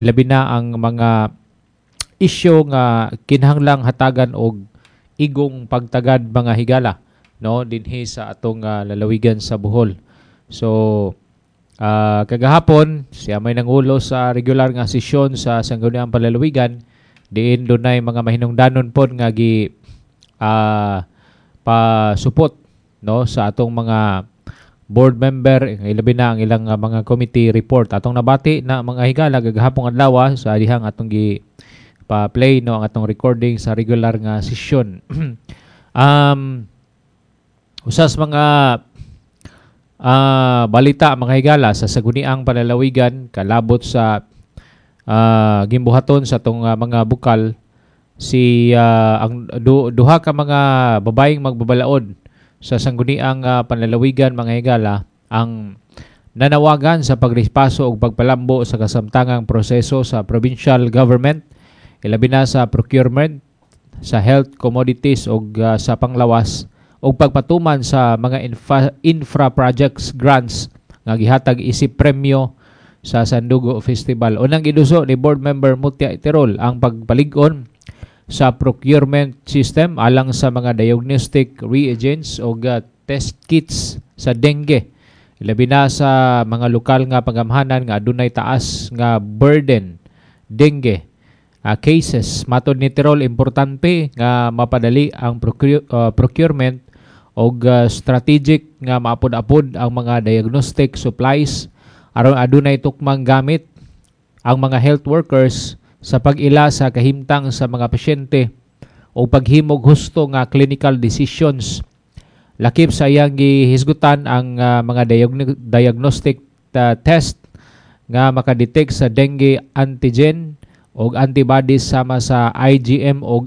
labi na ang mga isyu nga kinahanglang hatagan og igong pagtagad mga higala, no, dinhi sa atong lalawigan sa Bohol. So kagahapon siya may nangulo sa regular nga sesyon sa Sangguniang Palalawigan, diin dunay mga mahinungdanon pod nga gi pasupot, no, sa atong mga board member, ilabi na ang ilang mga committee report. Atong nabati na mga higala gagahapong adlaw sa dihang atong gi pa-play, no, ang atong recording sa regular nga sesyon. Usas mga balita mga higala sa Sangguniang Palalawigan kalabot sa gimbuhaton sa atong mga bukal si ang duha ka mga babaeng magbabalaod sa Sangguniang Panlalawigan mga higala ang nanawagan sa pagrespaso o pagpalambo sa kasamtangang proseso sa provincial government, ilabi na sa procurement, sa health commodities o sa panglawas o pagpatuman sa mga infra projects grants nga gihatag isip premyo sa Sandugo Festival. Unang giduso ni board member Mutia Iterol ang pagpalig-on sa procurement system alang sa mga diagnostic reagents o test kits sa dengue. Ilabi na sa mga lokal nga pagamhanan nga adunay taas nga burden dengue cases. Matod ni Tirol, importante nga mapadali ang procurement o strategic nga maapod-apod ang mga diagnostic supplies aron adunay tukmang gamit ang mga health workers sa pag-ila sa kahimtang sa mga pasyente o paghimog husto nga clinical decisions. Lakip sa iyang gihisgutan ang mga diagnostic test nga makadetect sa dengue antigen o antibodies sama sa IgM o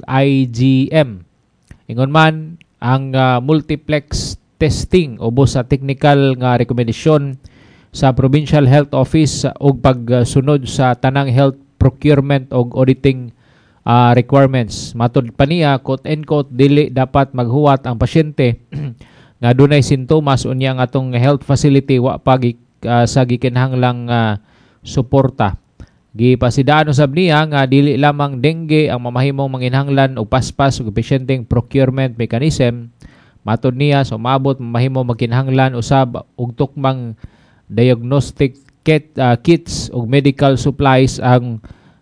IgM. Ingon man ang multiplex testing ubos sa technical nga rekomendasyon sa Provincial Health Office og pagsunod sa tanang health procurement o auditing requirements. Matod pa niya, quote-unquote, dili dapat maghuwat ang pasyente nga dunay sintomas unya nga atong health facility wa pa sa gikinahanglang suporta. Gipasidaan usab niya nga dili lamang dengue ang mamahimong manginhanglan og paspas og pasyenteng procurement mechanism. Matod niya, sumabot mamahimong magkinahanglan usab og tukmang diagnostic kits o medical supplies ang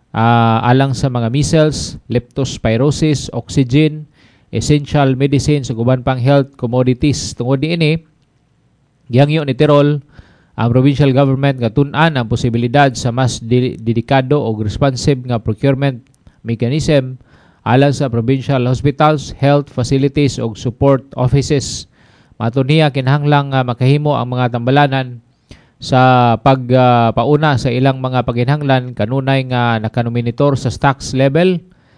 alang sa mga measles, leptospirosis, oxygen, essential medicines ug uban pang health commodities. Tungod niini, gihangyo ni Tirol ang provincial government nga tun-an ang posibilidad sa mas dedikado o responsive nga procurement mechanism alang sa provincial hospitals, health facilities ug support offices. Matod niya, kinahanglang makahimo ang mga tambalanan sa pagpauna sa ilang mga paghinhanglan kanunay nga nakanominitor sa stocks level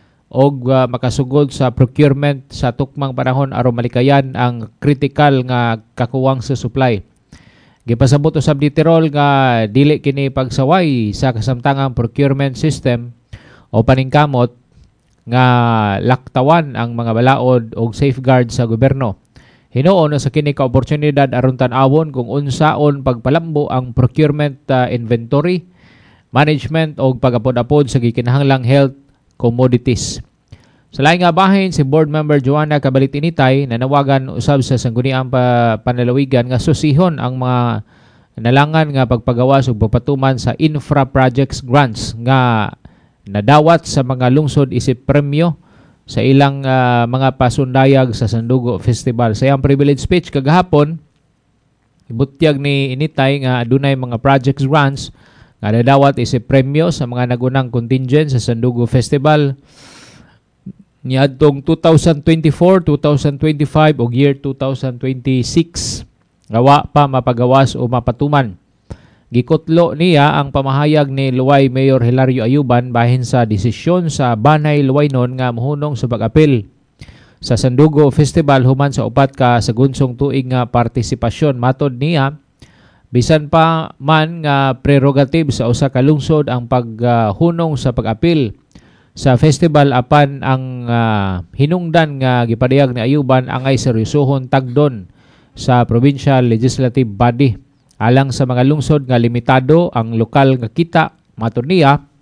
o makasugod sa procurement sa tukmang panahon aron malikayan ang critical nga kakuwang sa supply. Gipasabot usab ni Tirol nga dili kini pagsaway sa kasamtangang procurement system o paningkamot nga laktawan ang mga balaod o safeguard sa gobyerno. Hinuon sa kini ka oportunidad aron tan-awon kung unsaon pagpalambo ang procurement inventory, management o pagapod-apod sa gikinahanglang health commodities. Sa laing nga bahin, si board member Joanna Cabalitinitay nanawagan usab sa Sangguniang Panlalawigan nga susihon ang mga nalangan nga pagpagawas ug pagpatuman sa infra projects grants nga nadawat sa mga lungsod isip premyo sa ilang mga pasundayag sa Sandugo Festival. Sa iyang privilege speech kagahapon, ibutyag ni Initay nga adunay mga projects grants nga nadawat isip premyo sa mga nagunang contingent sa Sandugo Festival niadtong 2024, 2025 ug year 2026 gawa pa mapagawas o mapatuman. Gikutlo niya ang pamahayag ni Luway Mayor Hilario Ayuban bahin sa desisyon sa Banay Luwaynon nga mohunong sa pag-apil sa Sandugo Festival human sa upat ka sagunsong tuig nga partisipasyon. Matod niya, bisan pa man nga prerogative sa usa ka lungsod ang paghunong sa pag-apil sa festival apan ang hinungdan nga gipadayag ni Ayuban angay seryosohon tagdon sa provincial legislative body alang sa mga lungsod nga limitado ang lokal nga kita. Matod niya,